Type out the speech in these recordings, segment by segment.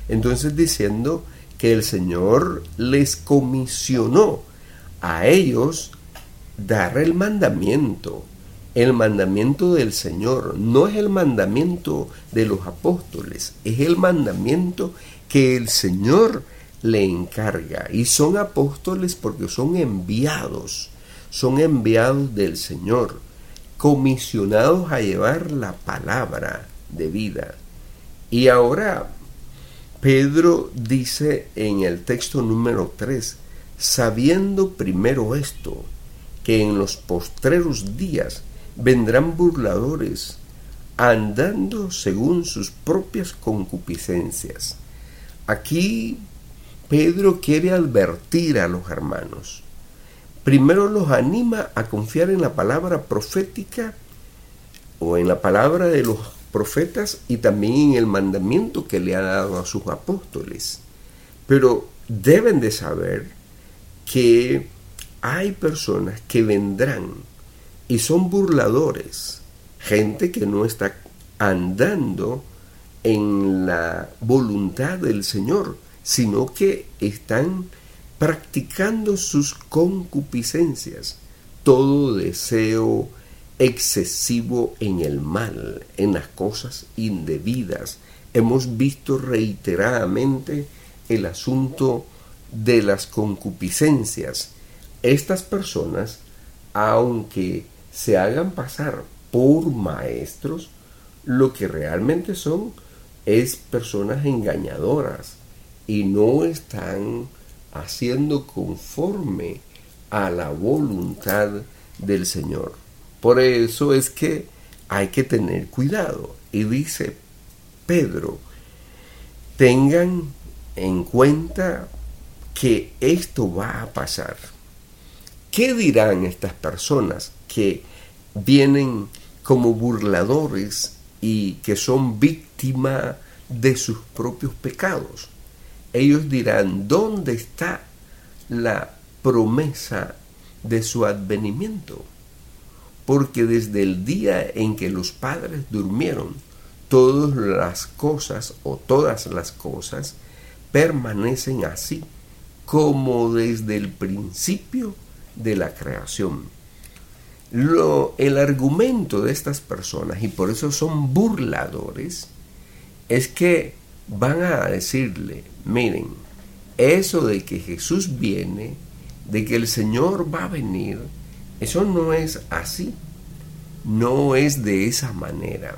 Entonces diciendo que el Señor les comisionó a ellos dar el mandamiento del Señor. No es el mandamiento de los apóstoles, es el mandamiento que el Señor le encarga. Y son apóstoles porque son enviados del Señor, comisionados a llevar la palabra de vida. Y ahora Pedro dice en el texto número 3, sabiendo primero esto, que en los postreros días vendrán burladores, andando según sus propias concupiscencias. Aquí Pedro quiere advertir a los hermanos. Primero los anima a confiar en la palabra profética o en la palabra de los profetas y también en el mandamiento que le ha dado a sus apóstoles. Pero deben de saber que hay personas que vendrán y son burladores, gente que no está andando en la voluntad del Señor, sino que están practicando sus concupiscencias, todo deseo excesivo en el mal, en las cosas indebidas. Hemos visto reiteradamente el asunto de las concupiscencias. Estas personas, aunque se hagan pasar por maestros, lo que realmente son es personas engañadoras y no están haciendo conforme a la voluntad del Señor. Por eso es que hay que tener cuidado. Y dice Pedro, tengan en cuenta que esto va a pasar. ¿Qué dirán estas personas que vienen como burladores y que son víctimas de sus propios pecados? Ellos dirán, ¿dónde está la promesa de su advenimiento? Porque desde el día en que los padres durmieron, todas las cosas permanecen así, como desde el principio de la creación. El argumento de estas personas, y por eso son burladores, es que van a decirle, miren, eso de que Jesús viene, de que el Señor va a venir, eso no es así, no es de esa manera,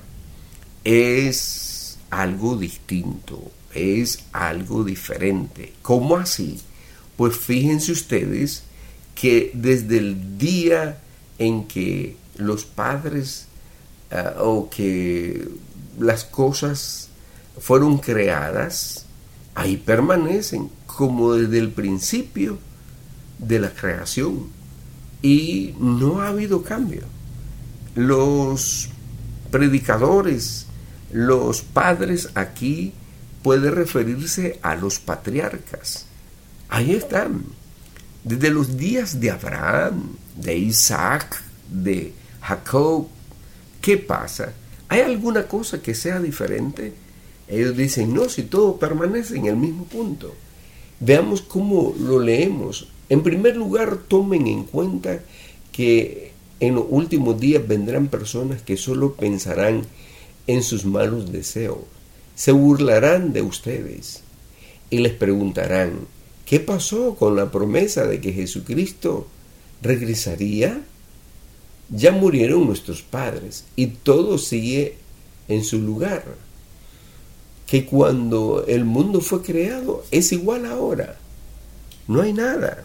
es algo distinto, es algo diferente. ¿Cómo así? Pues fíjense ustedes que desde el día en que los padres o que las cosas fueron creadas, ahí permanecen como desde el principio de la creación y no ha habido cambio. Los predicadores, los padres, aquí puede referirse a los patriarcas. Ahí están, desde los días de Abraham, de Isaac, de Jacob. ¿Qué pasa? ¿Hay alguna cosa que sea diferente? Ellos dicen, no, si todo permanece en el mismo punto. Veamos cómo lo leemos. En primer lugar, tomen en cuenta que en los últimos días vendrán personas que solo pensarán en sus malos deseos. Se burlarán de ustedes y les preguntarán, ¿qué pasó con la promesa de que Jesucristo regresaría? Ya murieron nuestros padres y todo sigue en su lugar. Que cuando el mundo fue creado es igual ahora. No hay nada.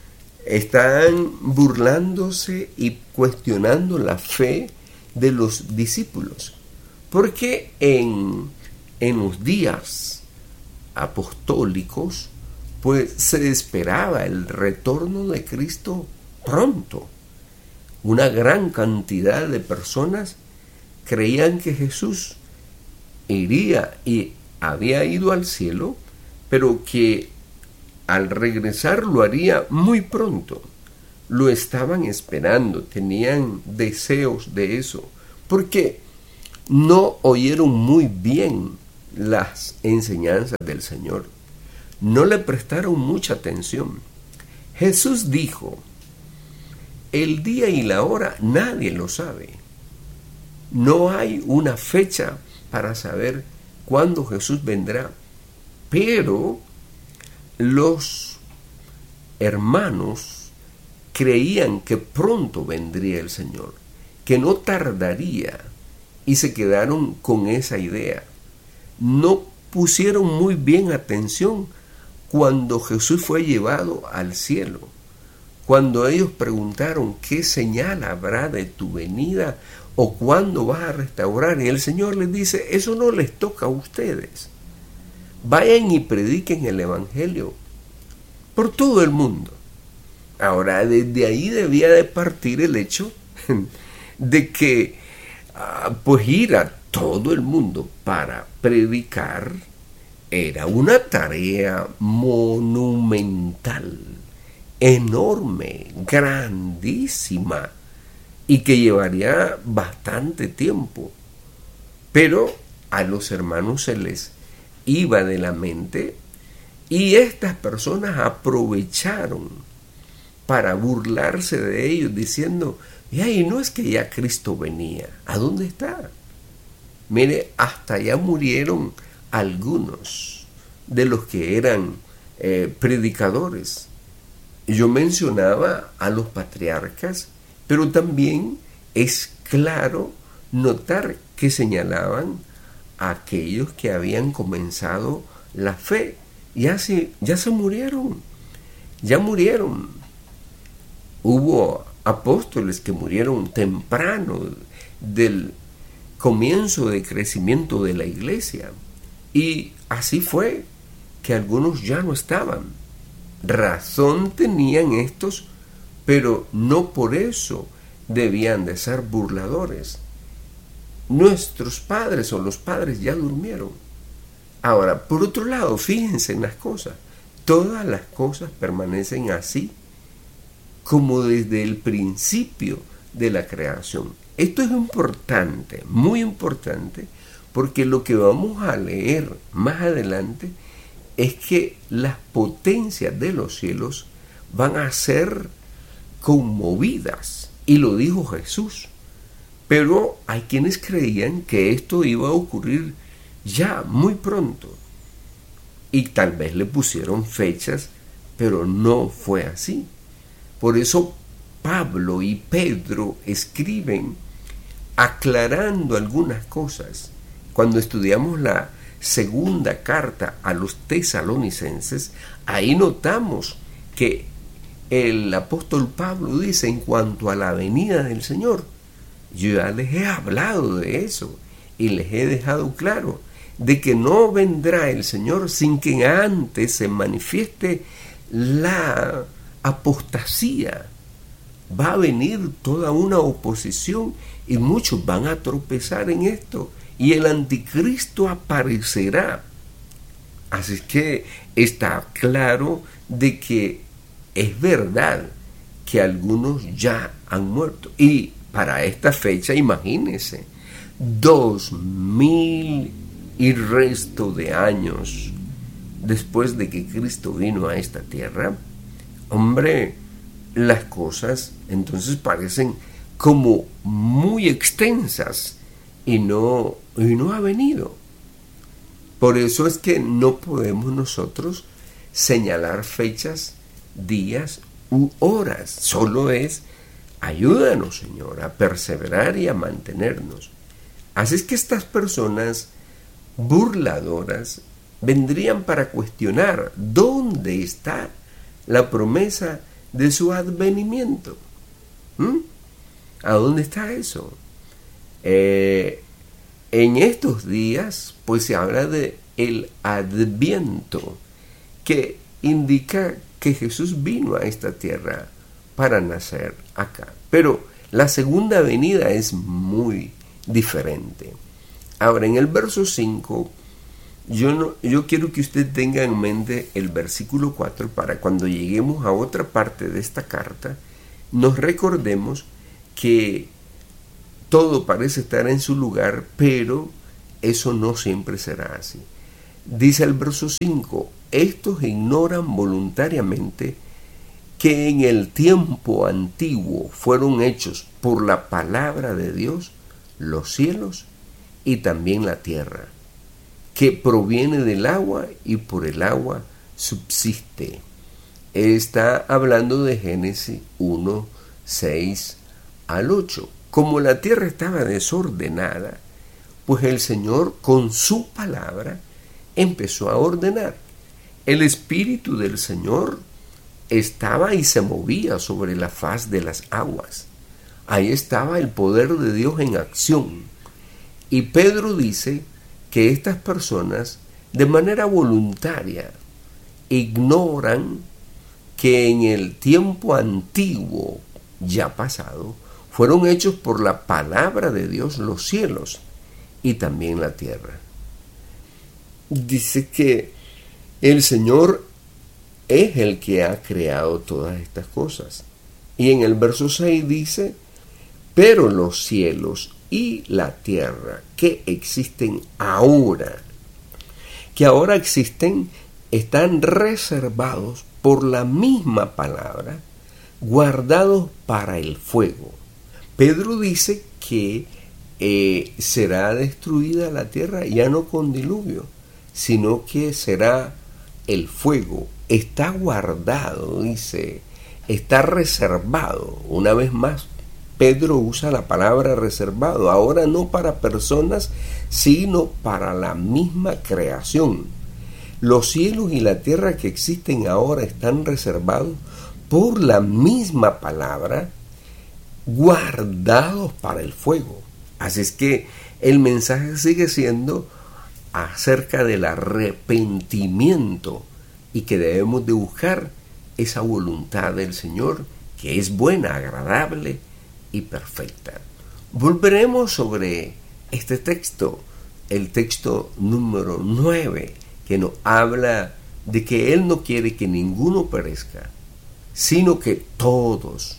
Están burlándose y cuestionando la fe de los discípulos. Porque en los días apostólicos, pues se esperaba el retorno de Cristo pronto. Una gran cantidad de personas creían que Jesús iría y había ido al cielo, pero que al regresar lo haría muy pronto. Lo estaban esperando, tenían deseos de eso, porque no oyeron muy bien las enseñanzas del Señor no le prestaron mucha atención. Jesús dijo: el día y la hora nadie lo sabe. No hay una fecha para saber cuándo Jesús vendrá, pero los hermanos creían que pronto vendría el Señor, que no tardaría, y se quedaron con esa idea. No pusieron muy bien atención cuando Jesús fue llevado al cielo. Cuando ellos preguntaron qué señal habrá de tu venida o cuándo vas a restaurar, y el Señor les dice: eso no les toca a ustedes. Vayan y prediquen el Evangelio por todo el mundo. Ahora, desde ahí debía de partir el hecho de que pues ir a todo el mundo para predicar era una tarea monumental, enorme, grandísima, y que llevaría bastante tiempo. Pero a los hermanos se les iba de la mente, y estas personas aprovecharon para burlarse de ellos, diciendo: y no es que ya Cristo venía, ¿a dónde está? Mire, hasta ya murieron algunos de los que eran predicadores. Yo mencionaba a los patriarcas, pero también es claro notar que señalaban a aquellos que habían comenzado la fe. Ya se murieron, ya murieron. Hubo apóstoles que murieron temprano del comienzo de crecimiento de la iglesia, y así fue que algunos ya no estaban. Razón tenían estos, pero no por eso debían de ser burladores. Nuestros padres o los padres ya durmieron. Ahora, por otro lado, fíjense en las cosas. Todas las cosas permanecen así como desde el principio de la creación. Esto es importante, muy importante, porque lo que vamos a leer más adelante es que las potencias de los cielos van a ser conmovidas, y lo dijo Jesús. Pero hay quienes creían que esto iba a ocurrir ya muy pronto, y tal vez le pusieron fechas, pero no fue así. Por eso Pablo y Pedro escriben aclarando algunas cosas. Cuando estudiamos la segunda carta a los tesalonicenses, ahí notamos que el apóstol Pablo dice: en cuanto a la venida del Señor, yo ya les he hablado de eso y les he dejado claro de que no vendrá el Señor sin que antes se manifieste la apostasía. Va a venir toda una oposición y muchos van a tropezar en esto, y el anticristo aparecerá. Así que está claro de que es verdad que algunos ya han muerto, y para esta fecha, imagínense, 2000 y resto de años después de que Cristo vino a esta tierra, hombre, las cosas entonces parecen como muy extensas, y no ha venido. Por eso es que no podemos nosotros señalar fechas, días u horas. Solo es: ayúdanos, Señor, a perseverar y a mantenernos. Así es que estas personas burladoras vendrían para cuestionar dónde está la promesa de su advenimiento. ¿A dónde está eso? En estos días pues se habla de el Adviento, que indica que Jesús vino a esta tierra para nacer acá. Pero la segunda venida es muy diferente. Ahora, en el verso 5, yo quiero que usted tenga en mente el versículo 4 para cuando lleguemos a otra parte de esta carta, nos recordemos que todo parece estar en su lugar, pero eso no siempre será así. Dice el verso 5, estos ignoran voluntariamente que en el tiempo antiguo fueron hechos por la palabra de Dios los cielos y también la tierra, que proviene del agua y por el agua subsiste. Está hablando de Génesis 1, 6 al 8. Como la tierra estaba desordenada, pues el Señor con su palabra empezó a ordenar. El Espíritu del Señor estaba y se movía sobre la faz de las aguas. Ahí estaba el poder de Dios en acción. Y Pedro dice que estas personas, de manera voluntaria, ignoran que en el tiempo antiguo, ya pasado, fueron hechos por la palabra de Dios los cielos y también la tierra. Dice que el Señor es el que ha creado todas estas cosas. Y en el verso 6 dice, pero los cielos y la tierra que existen ahora, que ahora existen, están reservados por la misma palabra, guardados para el fuego. Pedro dice que será destruida la tierra ya no con diluvio, sino que será el fuego. Está guardado, dice, está reservado. Una vez más, Pedro usa la palabra reservado, ahora no para personas, sino para la misma creación. Los cielos y la tierra que existen ahora están reservados por la misma palabra, guardados para el fuego. Así es que el mensaje sigue siendo acerca del arrepentimiento y que debemos de buscar esa voluntad del Señor que es buena, agradable y perfecta. Volveremos sobre este texto, el texto número 9, que nos habla de que Él no quiere que ninguno perezca, sino que todos,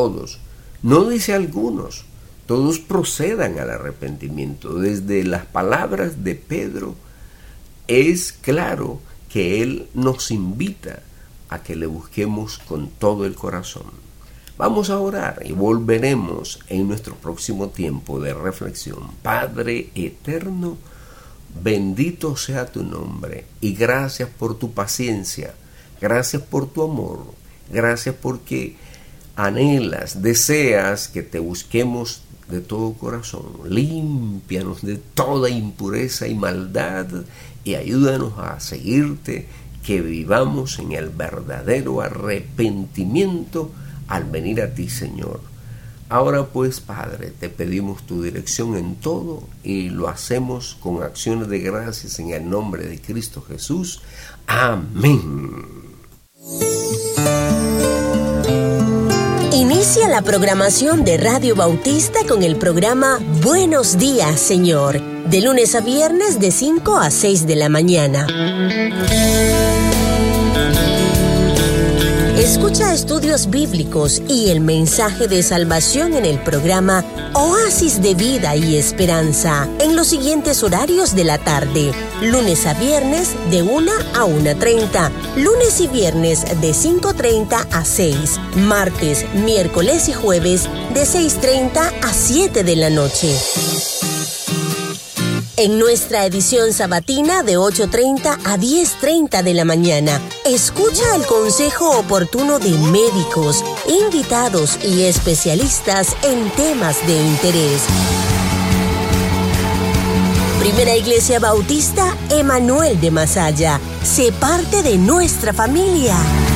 no dice algunos, todos procedan al arrepentimiento. Desde las palabras de Pedro es claro que Él nos invita a que le busquemos con todo el corazón. Vamos a orar y volveremos en nuestro próximo tiempo de reflexión. Padre eterno, bendito sea tu nombre y gracias por tu paciencia, gracias por tu amor, gracias porque anhelas, deseas que te busquemos de todo corazón. Límpianos de toda impureza y maldad y ayúdanos a seguirte, que vivamos en el verdadero arrepentimiento al venir a ti, Señor. Ahora pues, Padre, te pedimos tu dirección en todo y lo hacemos con acciones de gracias en el nombre de Cristo Jesús. Amén. Inicia la programación de Radio Bautista con el programa Buenos Días, Señor, de lunes a viernes de 5 a 6 de la mañana. Escucha estudios bíblicos y el mensaje de salvación en el programa Oasis de Vida y Esperanza en los siguientes horarios de la tarde: lunes a viernes de 1 a 1:30, lunes y viernes de 5:30 a 6, martes, miércoles y jueves de 6:30 a 7 de la noche. En nuestra edición sabatina de 8:30 a 10:30 de la mañana, escucha el consejo oportuno de médicos, invitados y especialistas en temas de interés. Primera Iglesia Bautista Emanuel de Masaya. Sé parte de nuestra familia.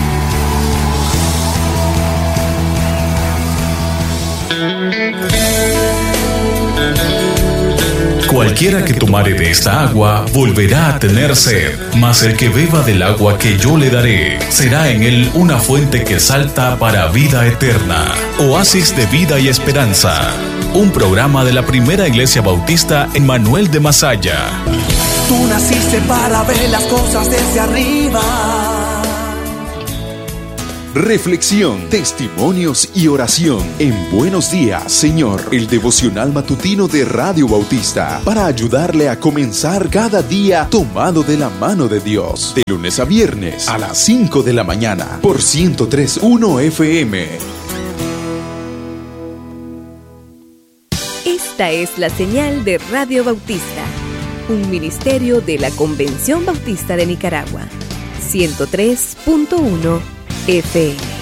Cualquiera que tomare de esta agua volverá a tener sed, mas el que beba del agua que yo le daré, será en él una fuente que salta para vida eterna. Oasis de Vida y Esperanza, un programa de la Primera Iglesia Bautista Emanuel de Masaya. Tú naciste para ver las cosas desde arriba. reflexión, testimonios y oración en Buenos Días, Señor, el devocional matutino de Radio Bautista, para ayudarle a comenzar cada día tomado de la mano de Dios, de lunes a viernes a las 5 de la mañana por 103.1 FM. Esta es la señal de Radio Bautista, un ministerio de la Convención Bautista de Nicaragua, 103.1 FM.